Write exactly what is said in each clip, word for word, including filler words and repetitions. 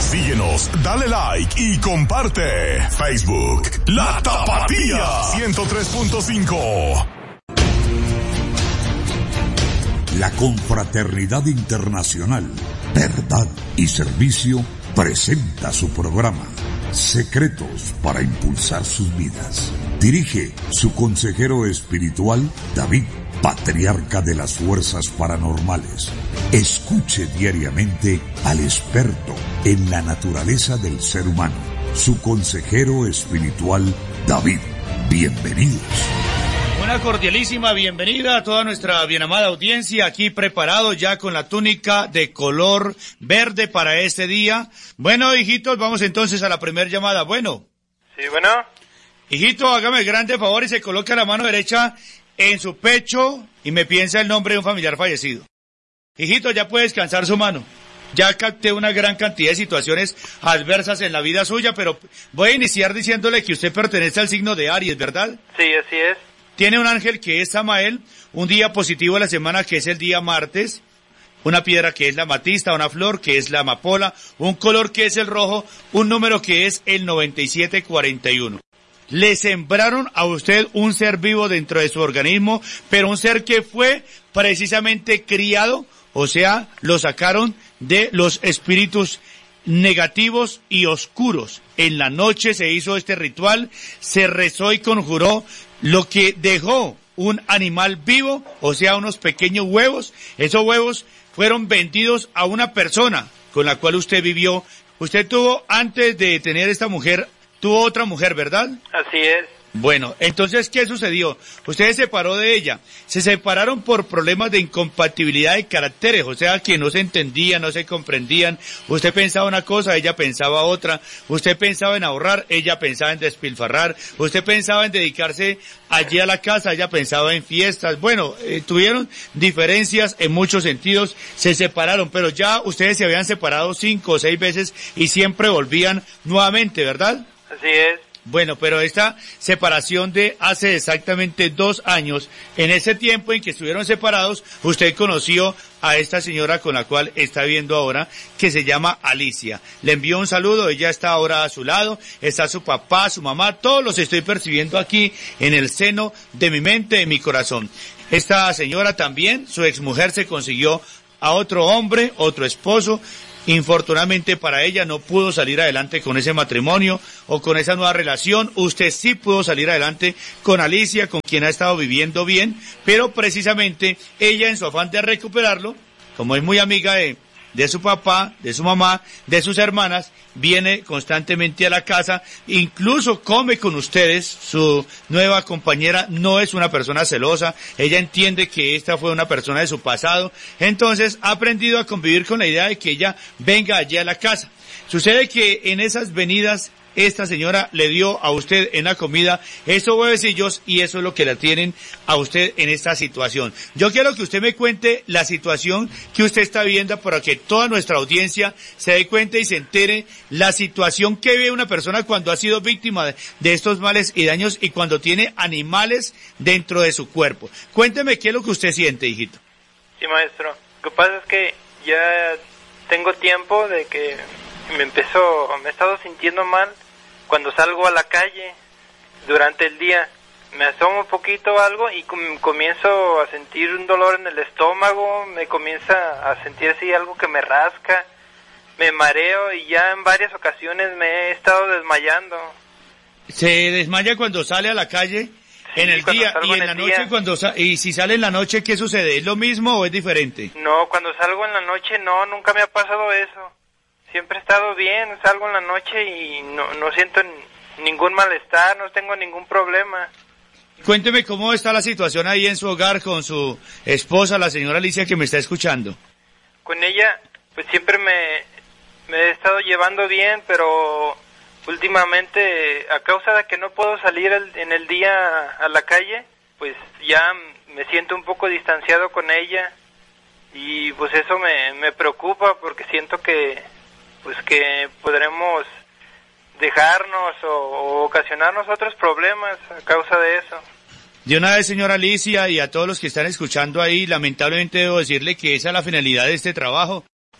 Síguenos, dale like y comparte. Facebook, La Tapatía ciento tres punto cinco. La Confraternidad Internacional, Verdad y Servicio presenta su programa Secretos para Impulsar Sus Vidas. Dirige su consejero espiritual, David, patriarca de las fuerzas paranormales. Escuche diariamente al experto en la naturaleza del ser humano, su consejero espiritual, David. Bienvenidos. Una cordialísima bienvenida a toda nuestra bien amada audiencia, aquí preparado ya con la túnica de color verde para este día. Bueno, hijitos, vamos entonces a la primera llamada. Bueno. Sí, bueno. Hijito, hágame el grande favor y se coloca la mano derecha en su pecho y me piensa el nombre de un familiar fallecido. Hijito, ya puede descansar su mano. Ya capté una gran cantidad de situaciones adversas en la vida suya, pero voy a iniciar diciéndole que usted pertenece al signo de Aries, ¿verdad? Sí, así es. Tiene un ángel que es Samael, un día positivo de la semana que es el día martes, una piedra que es la amatista, una flor que es la amapola, un color que es el rojo, un número que es el noventa y siete cuarenta y uno. Le sembraron a usted un ser vivo dentro de su organismo, pero un ser que fue precisamente criado, o sea, lo sacaron de los espíritus negativos y oscuros. En la noche se hizo este ritual, se rezó y conjuró lo que dejó un animal vivo, o sea, unos pequeños huevos. Esos huevos fueron vendidos a una persona con la cual usted vivió. Usted tuvo, antes de tener esta mujer, tuvo otra mujer, ¿verdad? Así es. Bueno, entonces, ¿qué sucedió? Usted se separó de ella. Se separaron por problemas de incompatibilidad de caracteres, o sea, que no se entendían, no se comprendían. Usted pensaba una cosa, ella pensaba otra. Usted pensaba en ahorrar, ella pensaba en despilfarrar. Usted pensaba en dedicarse allí a la casa, ella pensaba en fiestas. Bueno, eh, tuvieron diferencias en muchos sentidos, se separaron, pero ya ustedes se habían separado cinco o seis veces y siempre volvían nuevamente, ¿verdad? Así es. Bueno, pero esta separación de hace exactamente dos años, en ese tiempo en que estuvieron separados, usted conoció a esta señora con la cual está viendo ahora, que se llama Alicia. Le envió un saludo, ella está ahora a su lado, está su papá, su mamá, todos los estoy percibiendo aquí en el seno de mi mente, de mi corazón. Esta señora también, su exmujer se consiguió a otro hombre, otro esposo. Infortunadamente para ella no pudo salir adelante con ese matrimonio o con esa nueva relación. Usted sí pudo salir adelante con Alicia, con quien ha estado viviendo bien, pero precisamente ella, en su afán de recuperarlo, como es muy amiga de, de su papá, de su mamá, de sus hermanas, viene constantemente a la casa, incluso come con ustedes. Su nueva compañera no es una persona celosa, ella entiende que esta fue una persona de su pasado, entonces ha aprendido a convivir con la idea de que ella venga allí a la casa. Sucede que en esas venidas, esta señora le dio a usted en la comida esos huevecillos y eso es lo que la tienen a usted en esta situación. Yo quiero que usted me cuente la situación que usted está viviendo para que toda nuestra audiencia se dé cuenta y se entere la situación que vive una persona cuando ha sido víctima de, de estos males y daños y cuando tiene animales dentro de su cuerpo. Cuénteme qué es lo que usted siente, hijito. Sí, maestro. Lo que pasa es que ya tengo tiempo de que me empezó, me he estado sintiendo mal cuando salgo a la calle durante el día. Me asomo un poquito o algo y com- comienzo a sentir un dolor en el estómago, me comienza a sentir así algo que me rasca, me mareo y ya en varias ocasiones me he estado desmayando. ¿Se desmaya cuando sale a la calle? Sí, en el día y en, en la noche día. Cuando sa- y si sale en la noche, ¿qué sucede? ¿Es lo mismo o es diferente? No, cuando salgo en la noche no, nunca me ha pasado eso. Siempre he estado bien, salgo en la noche y no, no siento ningún malestar, no tengo ningún problema. Cuénteme cómo está la situación ahí en su hogar con su esposa, la señora Alicia, que me está escuchando. Con ella, pues siempre me, me he estado llevando bien, pero últimamente, a causa de que no puedo salir el, en el día a la calle, pues ya me siento un poco distanciado con ella y pues eso me, me preocupa porque siento que pues que podremos dejarnos o, o ocasionarnos otros problemas a causa de eso. De una vez, señora Alicia, y a todos los que están escuchando ahí, lamentablemente debo decirle que esa es la finalidad de este trabajo,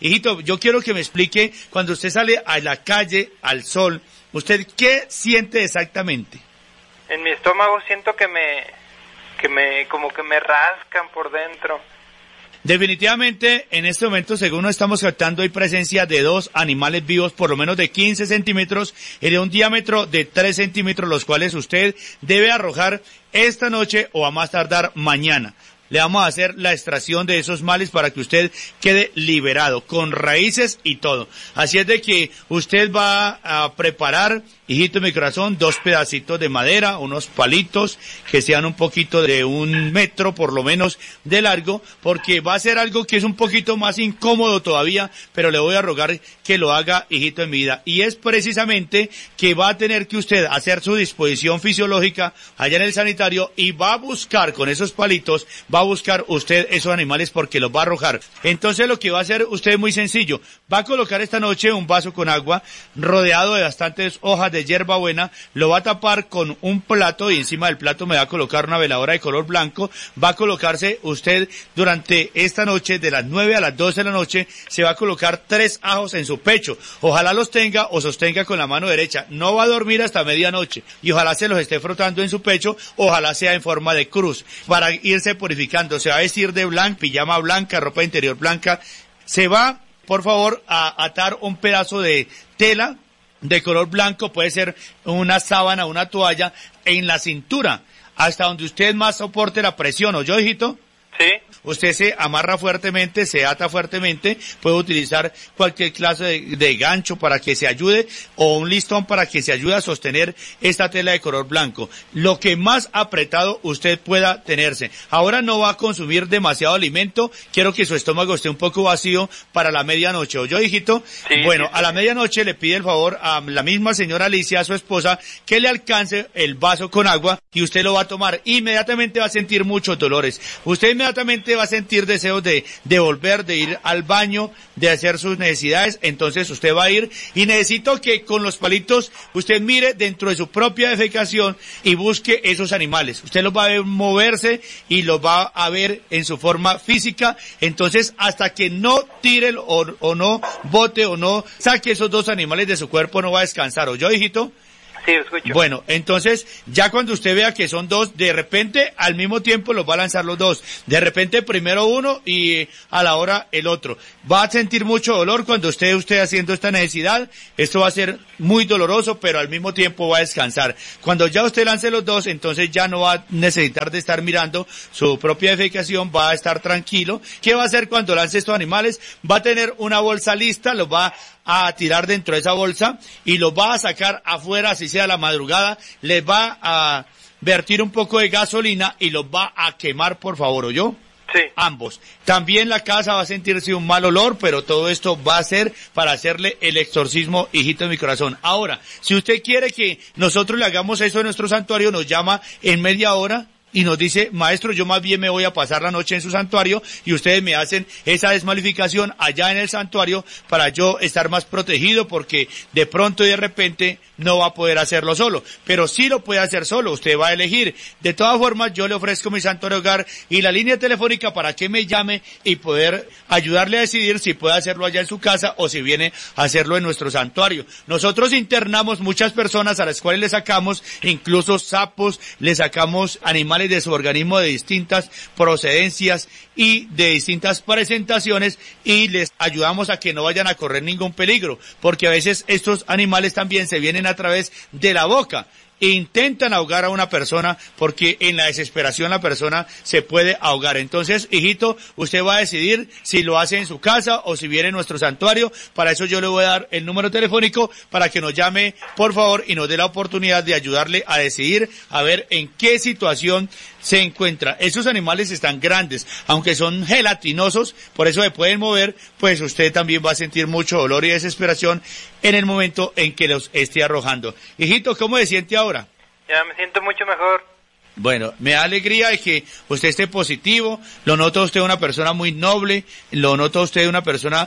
hijito, yo quiero que me explique, cuando usted sale a la calle, al sol, ¿usted qué siente exactamente? En mi estómago siento que me, que me, como que me rascan por dentro. Definitivamente, en este momento, según nos estamos captando, hay presencia de dos animales vivos, por lo menos de quince centímetros y de un diámetro de tres centímetros, los cuales usted debe arrojar esta noche o a más tardar mañana. Le vamos a hacer la extracción de esos males para que usted quede liberado, con raíces y todo. Así es de que usted va a preparar, hijito de mi corazón, dos pedacitos de madera, unos palitos que sean un poquito de un metro por lo menos de largo, porque va a ser algo que es un poquito más incómodo todavía, pero le voy a rogar que lo haga, hijito de mi vida. Y es precisamente que va a tener que usted hacer su disposición fisiológica allá en el sanitario y va a buscar con esos palitos, va a buscar usted esos animales porque los va a arrojar. Entonces lo que va a hacer usted es muy sencillo. Va a colocar esta noche un vaso con agua rodeado de bastantes hojas de hierbabuena, lo va a tapar con un plato y encima del plato me va a colocar una veladora de color blanco. Va a colocarse usted durante esta noche de las nueve a las doce de la noche, se va a colocar tres ajos en su pecho. Ojalá los tenga o sostenga con la mano derecha. No va a dormir hasta medianoche y ojalá se los esté frotando en su pecho, ojalá sea en forma de cruz para irse purificando. Se va a vestir de blanco, pijama blanca, ropa interior blanca. Se va, por favor, a atar un pedazo de tela de color blanco, puede ser una sábana, una toalla, en la cintura, hasta donde usted más soporte la presión. ¿Oyó, hijito? Sí. Usted se amarra fuertemente, se ata fuertemente, puede utilizar cualquier clase de, de gancho para que se ayude o un listón para que se ayude a sostener esta tela de color blanco. Lo que más apretado usted pueda tenerse. Ahora no va a consumir demasiado alimento, quiero que su estómago esté un poco vacío para la medianoche. ¿Oyó, hijito? Sí, bueno, sí, sí. A la medianoche le pide el favor a la misma señora Alicia, a su esposa, que le alcance el vaso con agua y usted lo va a tomar. Inmediatamente va a sentir muchos dolores. Usted inmediatamente va a sentir deseos de, de volver, de ir al baño, de hacer sus necesidades. Entonces usted va a ir y necesito que con los palitos usted mire dentro de su propia defecación y busque esos animales. Usted los va a ver moverse y los va a ver en su forma física. Entonces hasta que no tire o, o no bote o no saque esos dos animales de su cuerpo no va a descansar. ¿Oyó, hijito? Sí, escucho. Bueno, entonces, ya cuando usted vea que son dos, de repente, al mismo tiempo los va a lanzar los dos. De repente, primero uno y a la hora el otro. Va a sentir mucho dolor cuando esté usted haciendo esta necesidad. Esto va a ser muy doloroso, pero al mismo tiempo va a descansar. Cuando ya usted lance los dos, entonces ya no va a necesitar de estar mirando su propia defecación, va a estar tranquilo. ¿Qué va a hacer cuando lance estos animales? Va a tener una bolsa lista, los va a tirar dentro de esa bolsa y los va a sacar afuera, así sea la madrugada, les va a vertir un poco de gasolina y los va a quemar, por favor, ¿oyó? Sí. Ambos. También la casa va a sentirse un mal olor, pero todo esto va a ser para hacerle el exorcismo, hijito de mi corazón. Ahora, si usted quiere que nosotros le hagamos eso en nuestro santuario, nos llama en media hora y nos dice, maestro, yo más bien me voy a pasar la noche en su santuario y ustedes me hacen esa desmalificación allá en el santuario para yo estar más protegido, porque de pronto y de repente no va a poder hacerlo solo, pero sí lo puede hacer solo, usted va a elegir. De todas formas, yo le ofrezco mi santuario hogar y la línea telefónica para que me llame y poder ayudarle a decidir si puede hacerlo allá en su casa o si viene a hacerlo en nuestro santuario. Nosotros internamos muchas personas a las cuales le sacamos incluso sapos, le sacamos animales de su organismo de distintas procedencias y de distintas presentaciones y les ayudamos a que no vayan a correr ningún peligro, porque a veces estos animales también se vienen a través de la boca e intentan ahogar a una persona, porque en la desesperación la persona se puede ahogar. Entonces, hijito, usted va a decidir si lo hace en su casa o si viene a nuestro santuario. Para eso yo le voy a dar el número telefónico para que nos llame, por favor, y nos dé la oportunidad de ayudarle a decidir a ver en qué situación se encuentra. Esos animales están grandes, aunque son gelatinosos, por eso se pueden mover, pues usted también va a sentir mucho dolor y desesperación en el momento en que los esté arrojando. Hijito, ¿cómo se siente ahora? Ya me siento mucho mejor. Bueno, me da alegría de que usted esté positivo, lo noto a usted una persona muy noble, lo noto a usted una persona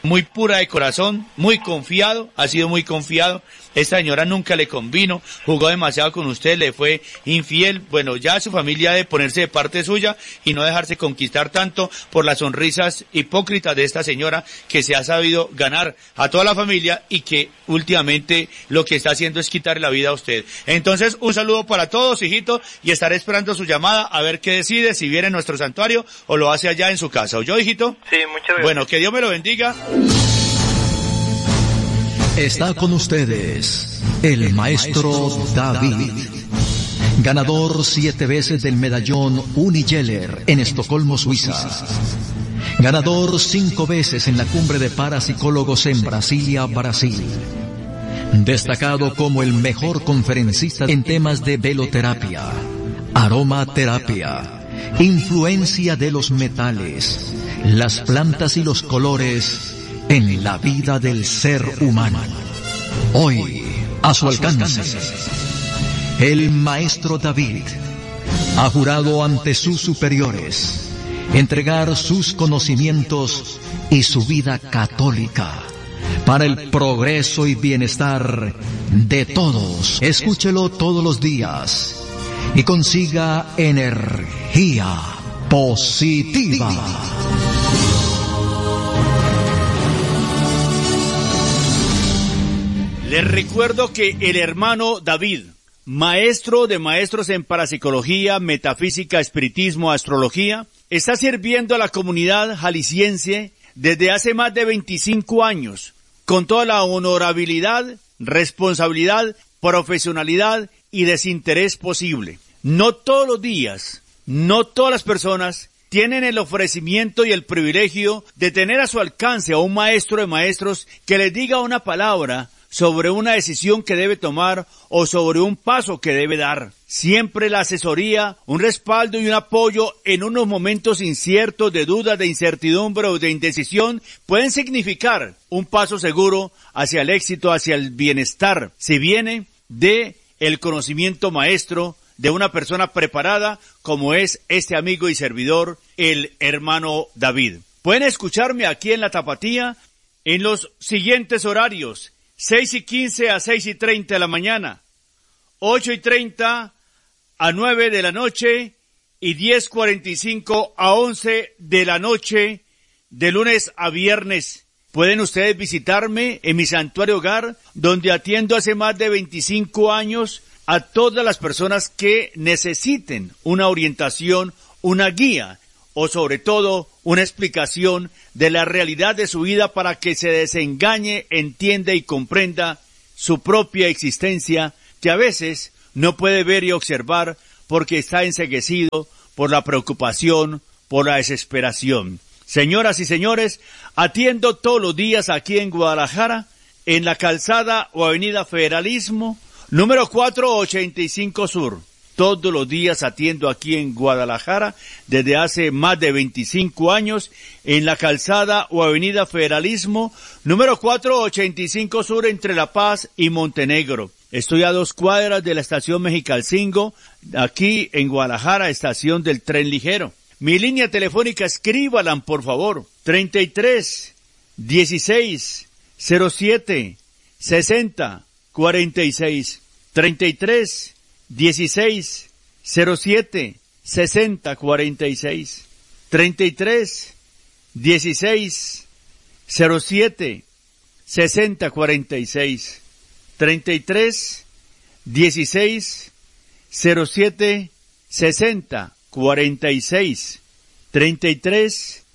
muy pura de corazón, muy confiado, ha sido muy confiado. Esta señora nunca le convino, jugó demasiado con usted, le fue infiel. Bueno, ya su familia debe ponerse de parte suya y no dejarse conquistar tanto por las sonrisas hipócritas de esta señora que se ha sabido ganar a toda la familia y que últimamente lo que está haciendo es quitarle la vida a usted. Entonces, un saludo para todos, hijito, y estaré esperando su llamada a ver qué decide, si viene a nuestro santuario o lo hace allá en su casa. ¿Oyó, hijito? Sí, muchas gracias. Bueno, que Dios me lo bendiga. Está con ustedes el maestro David, ganador siete veces del medallón Unigeller en Estocolmo, Suiza, ganador cinco veces en la cumbre de parapsicólogos en Brasilia, Brasil, destacado como el mejor conferencista en temas de veloterapia, aromaterapia, influencia de los metales, las plantas y los colores en la vida del ser humano. Hoy, a su alcance, el maestro David ha jurado ante sus superiores entregar sus conocimientos y su vida católica para el progreso y bienestar de todos. Escúchelo todos los días y consiga energía positiva. Les recuerdo que el hermano David, maestro de maestros en parapsicología, metafísica, espiritismo, astrología, está sirviendo a la comunidad jalisciense desde hace más de veinticinco años, con toda la honorabilidad, responsabilidad, profesionalidad y desinterés posible. No todos los días, no todas las personas tienen el ofrecimiento y el privilegio de tener a su alcance a un maestro de maestros que les diga una palabra sobre una decisión que debe tomar o sobre un paso que debe dar. Siempre la asesoría, un respaldo y un apoyo en unos momentos inciertos de duda, de incertidumbre o de indecisión pueden significar un paso seguro hacia el éxito, hacia el bienestar, si viene de el conocimiento maestro de una persona preparada como es este amigo y servidor, el hermano David. Pueden escucharme aquí en La Tapatía en los siguientes horarios: seis y quince a seis y treinta de la mañana, ocho y treinta a nueve de la noche y diez cuarenta y cinco a once de la noche, de lunes a viernes. Pueden ustedes visitarme en mi santuario hogar, donde atiendo hace más de veinticinco años a todas las personas que necesiten una orientación, una guía o sobre todo una explicación de la realidad de su vida para que se desengañe, entienda y comprenda su propia existencia, que a veces no puede ver y observar porque está enceguecido por la preocupación, por la desesperación. Señoras y señores, atiendo todos los días aquí en Guadalajara, en la calzada o avenida Federalismo, número cuatrocientos ochenta y cinco Sur. Todos los días atiendo aquí en Guadalajara, desde hace más de veinticinco años, en la calzada o avenida Federalismo, número cuatrocientos ochenta y cinco Sur, entre La Paz y Montenegro. Estoy a dos cuadras de la estación Mexicalcingo, aquí en Guadalajara, estación del tren ligero. Mi línea telefónica, escríbalan por favor, treinta y tres, dieciséis, cero siete, sesenta, cuarenta y seis, treinta y tres, dieciséis, cero siete, sesenta, cuarenta y seis, treinta y tres, dieciséis, cero siete, sesenta, cuarenta y seis, treinta y tres, dieciséis, cero siete, sesenta, cuarenta y seis, treinta y tres,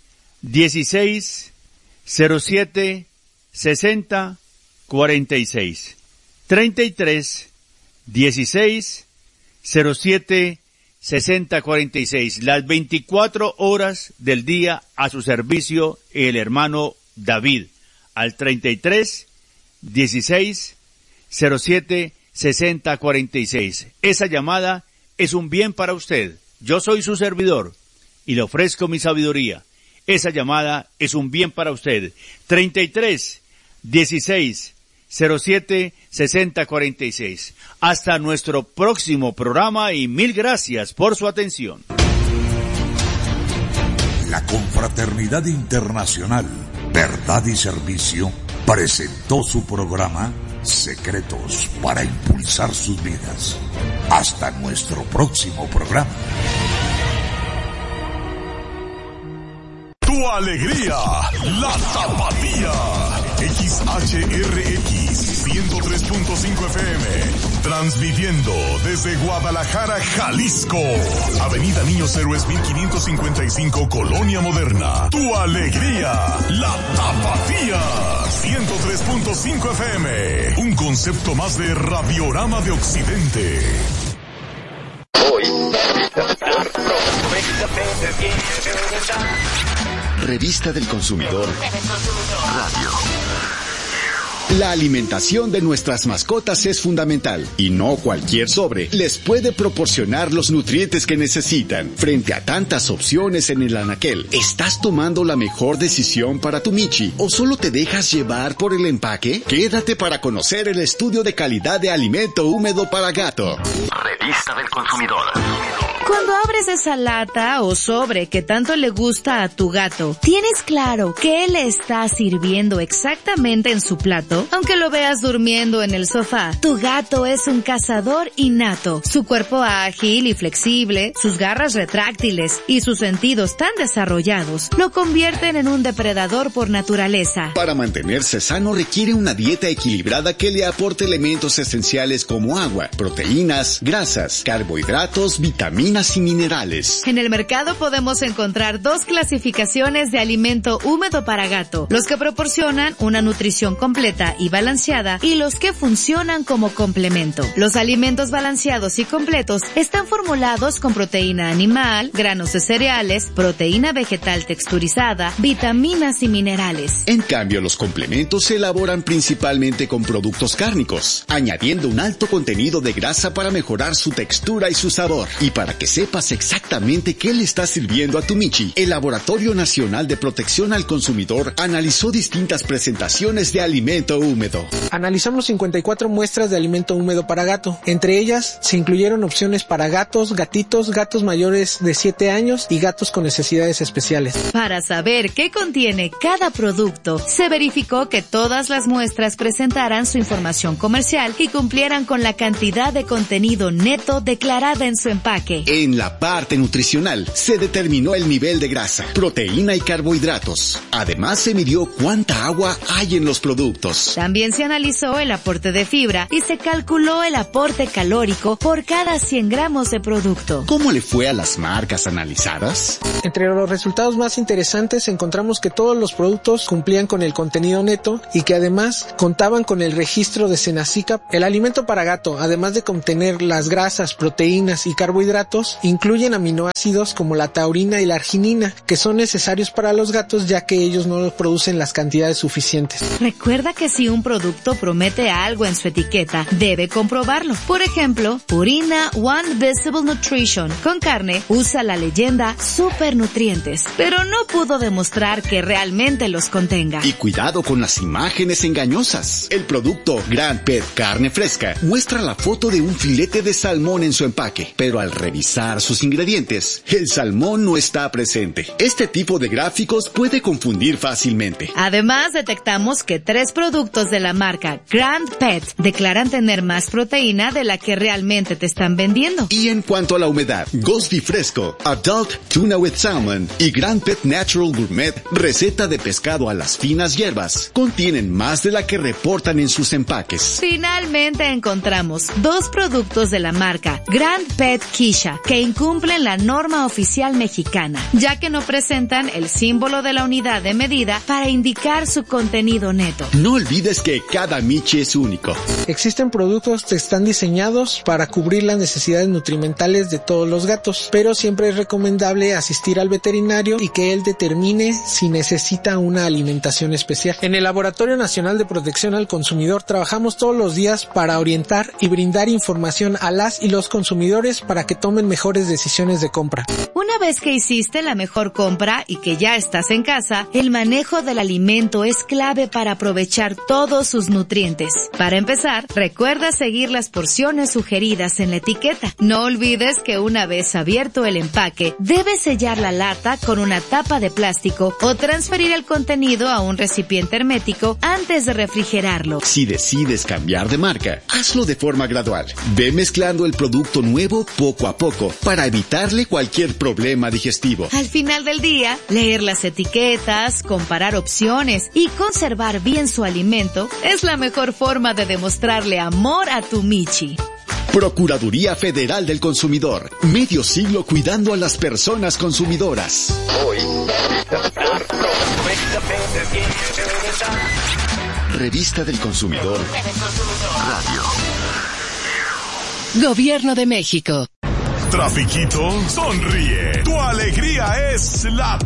dieciséis, cero siete, sesenta, cuarenta y seis, treinta y tres, dieciséis, cero siete, sesenta, cuarenta y seis. Las veinticuatro horas del día a su servicio, el hermano David, al treinta y tres, dieciséis, cero siete, sesenta, cuarenta y seis. Esa llamada es un bien para usted. Yo soy su servidor y le ofrezco mi sabiduría. Esa llamada es un bien para usted. treinta y tres, dieciséis, cero siete, sesenta, cuarenta y seis. Hasta nuestro próximo programa y mil gracias por su atención. La Confraternidad Internacional Verdad y Servicio presentó su programa Secretos para Impulsar Sus Vidas. Hasta nuestro próximo programa. Tu alegría, la Tapatía. X H R X ciento tres punto cinco F M. Transmitiendo desde Guadalajara, Jalisco. Avenida Niños Héroes mil quinientos cincuenta y cinco, Colonia Moderna. Tu alegría, la Tapatía. ciento tres punto cinco F M. Un concepto más de Radiorama de Occidente. Revista del Consumidor Radio. La alimentación de nuestras mascotas es fundamental y no cualquier sobre les puede proporcionar los nutrientes que necesitan. Frente a tantas opciones en el anaquel, ¿estás tomando la mejor decisión para tu Michi o solo te dejas llevar por el empaque? Quédate para conocer el estudio de calidad de alimento húmedo para gato. Revista del Consumidor. Cuando abres esa lata o sobre que tanto le gusta a tu gato, ¿tienes claro qué le está sirviendo exactamente en su plato? Aunque lo veas durmiendo en el sofá, tu gato es un cazador innato. Su cuerpo ágil y flexible, sus garras retráctiles y sus sentidos tan desarrollados lo convierten en un depredador por naturaleza. Para mantenerse sano requiere una dieta equilibrada que le aporte elementos esenciales como agua, proteínas, grasas, carbohidratos, vitaminas y minerales. En el mercado podemos encontrar dos clasificaciones de alimento húmedo para gato: los que proporcionan una nutrición completa y balanceada y los que funcionan como complemento. Los alimentos balanceados y completos están formulados con proteína animal, granos de cereales, proteína vegetal texturizada, vitaminas y minerales. En cambio, los complementos se elaboran principalmente con productos cárnicos, añadiendo un alto contenido de grasa para mejorar su textura y su sabor. Y para que sepas exactamente qué le está sirviendo a tu Michi, el Laboratorio Nacional de Protección al Consumidor analizó distintas presentaciones de alimento húmedo. Analizamos cincuenta y cuatro muestras de alimento húmedo para gato. Entre ellas se incluyeron opciones para gatos, gatitos, gatos mayores de siete años y gatos con necesidades especiales. Para saber qué contiene cada producto, se verificó que todas las muestras presentaran su información comercial y cumplieran con la cantidad de contenido neto declarada en su empaque. En la parte nutricional se determinó el nivel de grasa, proteína y carbohidratos. Además se midió cuánta agua hay en los productos. También se analizó el aporte de fibra y se calculó el aporte calórico por cada cien gramos de producto. ¿Cómo le fue a las marcas analizadas? Entre los resultados más interesantes encontramos que todos los productos cumplían con el contenido neto y que además contaban con el registro de Senasica. El alimento para gato, además de contener las grasas, proteínas y carbohidratos, incluyen aminoácidos como la taurina y la arginina, que son necesarios para los gatos ya que ellos no producen las cantidades suficientes. Recuerda que si un producto promete algo en su etiqueta, debe comprobarlo. Por ejemplo, Purina One Visible Nutrition con carne usa la leyenda super nutrientes, pero no pudo demostrar que realmente los contenga. Y cuidado con las imágenes engañosas. El producto Grand Pet Carne Fresca muestra la foto de un filete de salmón en su empaque, pero al revisar sus ingredientes, el salmón no está presente. Este tipo de gráficos puede confundir fácilmente. Además, detectamos que tres productos de la marca Grand Pet declaran tener más proteína de la que realmente te están vendiendo. Y en cuanto a la humedad, Ghosty Fresco, Adult Tuna with Salmon y Grand Pet Natural Gourmet, receta de pescado a las finas hierbas, contienen más de la que reportan en sus empaques. Finalmente encontramos dos productos de la marca Grand Pet Kisha que incumplen la norma oficial mexicana, ya que no presentan el símbolo de la unidad de medida para indicar su contenido neto. No olvides que cada Michi es único. Existen productos que están diseñados para cubrir las necesidades nutrimentales de todos los gatos, pero siempre es recomendable asistir al veterinario y que él determine si necesita una alimentación especial. En el Laboratorio Nacional de Protección al Consumidor trabajamos todos los días para orientar y brindar información a las y los consumidores para que tomen mejores decisiones de compra. Una vez que hiciste la mejor compra y que ya estás en casa, el manejo del alimento es clave para aprovechar todos sus nutrientes. Para empezar, recuerda seguir las porciones sugeridas en la etiqueta. No olvides que una vez abierto el empaque, debes sellar la lata con una tapa de plástico o transferir el contenido a un recipiente hermético antes de refrigerarlo. Si decides cambiar de marca, hazlo de forma gradual. Ve mezclando el producto nuevo poco a poco para evitarle cualquier problema digestivo. Al final del día, leer las etiquetas, comparar opciones y conservar bien su alimento es la mejor forma de demostrarle amor a tu Michi. Procuraduría Federal del Consumidor. Medio siglo cuidando a las personas consumidoras. Hoy. Revista del Consumidor. Radio. Gobierno de México. Trafiquito, sonríe. Tu alegría es la